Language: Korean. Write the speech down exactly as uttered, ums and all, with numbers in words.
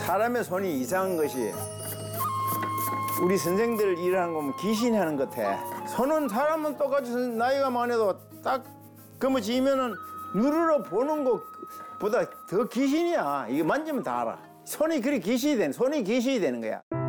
사람의 손이 이상한 것이 우리 선생들 일하는 거 보면 귀신이 하는 것 같아. 손은 사람은 똑같이 나이가 많아도 딱 그머지면은 누르러 보는 것보다 더 귀신이야. 이게 만지면 다 알아. 손이 그리 귀신이 되는 손이 귀신이 되는 거야.